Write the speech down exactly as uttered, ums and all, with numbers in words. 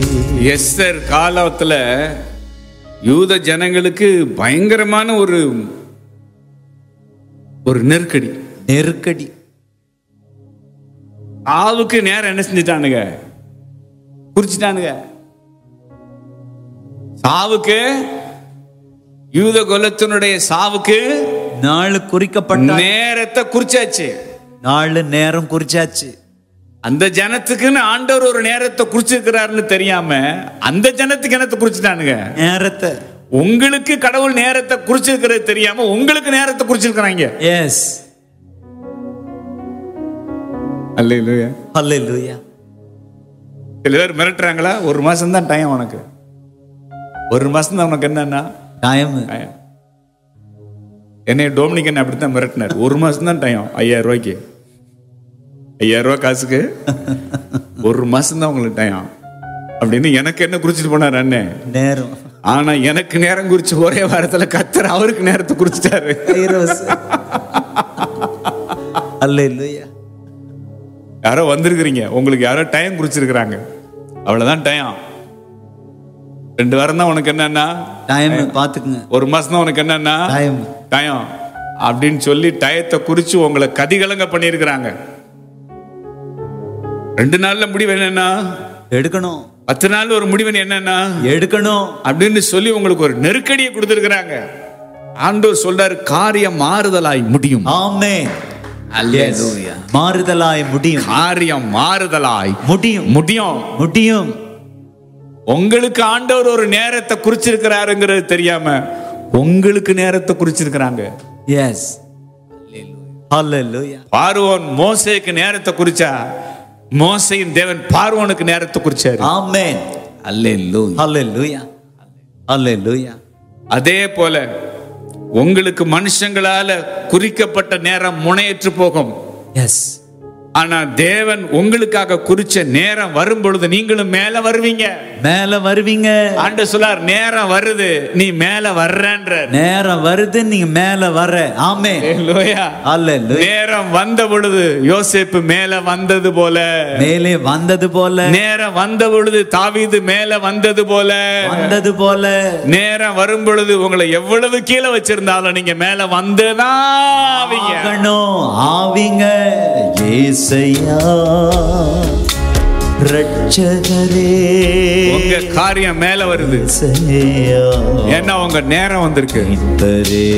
Esther காலத்துல யூத ஜனங்களுக்கு பயங்கரமான ஒரு ஒரு நெருக்கடி நெருக்கடி ஆவுக்கு நேரம் என்ன செஞ்சுட்டானுங்க, குறிச்சிட்டானுங்க. சாவுக்கு, யூத குலத்தினுடைய சாவுக்கு நாள் குறிக்கப்பட்ட நேரத்தை குறிச்சாச்சு. நாலு நேரம் குறிச்சாச்சு. அந்த ஜனத்துக்குன்னு ஆண்டவர் ஒரு நேரத்தை குறிச்சிருக்கிறாருன்னு தெரியாம அந்த ஜனத்துக்கு என்னத்தை குறிச்சிட்டானுங்க, நேரத்தை. உங்களுக்கு கடவுள் நேரத்தை குறிச்சிருக்கிறது தெரியாம உங்களுக்கு நேரத்தை குறிச்சிருக்கிறாங்க. எஸ், அல்லேலூயா, அல்லேலூயா. சில பேர் மிரட்டுறாங்களா, ஒரு மாசம் தான் டைம் உனக்கு, ஒரு மாசம் தான் உனக்கு என்னன்னா டைம். என்னை டோமினிக் என்ன அப்படித்தான் மிரட்டினார். ஒரு மாசம் தான் டைம், ஐயாயிரம் ரூபாய்க்கு, ஐயாயிரம் ரூபாய் காசுக்கு ஒரு மாசம் தான் உங்களுக்கு டைம் அப்படின்னு எனக்கு என்ன குறிச்சிட்டு போனார் அண்ணன் நேரம். ஆனா எனக்கு நேரம் குறிச்சு ஒரே வாரத்துல கத்தர் அவருக்கு நேரத்தை குறிச்சிட்டாரு. அல்லேலூயா. யாரோ வந்திருக்கிறீங்க, உங்களுக்கு யாரோ டைம் குறிச்சிருக்கிறாங்க, அவ்வளவுதான் டைம். ரெண்டு வாரம் தான் உனக்கு என்னன்னா டைம், பாத்துக்குங்க. ஒரு மாசம் தான் உனக்கு என்னன்னா டைம் டைம் அப்படின்னு சொல்லி டயத்தை குறிச்சு உங்களை கதிகலங்க பண்ணியிருக்கிறாங்க. ரெண்டு நாள்ல முடிவு என்னன்னா எடுக்கணும், பத்து நாள் ஒரு முடிவு என்னன்னா எடுக்கணும் அப்படின்னு சொல்லி உங்களுக்கு ஒரு நெருக்கடியை கொடுத்திருக்கிறாங்க. ஆண்டவர் சொல்றாரு, காரியம் மாறுதலாய் முடியும். ஆமென், அல்லேலூயா. மாறுதலாய் முடியும், காரியம் மாறுதலாய் முடியும், முடியும், முடியும். உங்களுக்கு ஆண்டவர் ஒரு நேரத்தை குறிச்சிருக்கிறாருங்கிறது தெரியாம உங்களுக்கு நேரத்தை குறிச்சிருக்கிறாங்க. எஸ், அல்லேலூயா. பார்வோன் மோசேக்கு நேரத்தை குறிச்சா, மோசேயின் தேவன் பார்வோனுக்கு நேரத்தை குறிச்சாரு. ஆமென், அல்லேலூயா, அல்லேலூயா, அல்லேலூயா. அதே போல உங்களுக்கு மனுஷங்களால குறிக்கப்பட்ட நேரம் முனையற்று போகும். எஸ், ஆனா தேவன் உங்களுக்காக குறிச்ச நேரம் வரும் பொழுது நீங்களும் மேல வருவீங்க, மேல வருவீங்க. ஆண்டவர் சொல்லார், நேரம் வருது நீ மேல வர்றன்ற, நேரம் வருது நீங்க மேல வர. ஆமென், அல்லேலூயா, அல்லேலூயா. நேரம் வந்த பொழுது யோசேப்பு மேல வந்தது போல, மேலே வந்தது போல, நேரம் வந்த பொழுது தாவீது மேல வந்தது போல, வந்தது போல, நேரம் வரும் பொழுது உங்களை எவ்வளவு கீழே வச்சிருந்தாலும் நீங்க மேல வந்துதான் ஆவீங்க. ஆகணும், ஆவீங்க. ஏசையா ரட்சகரே, உங்க காரியம் மேல வருது, ஏசையா ஏன்னா உங்க நேரம் வந்திருக்கு. மீட்பரே.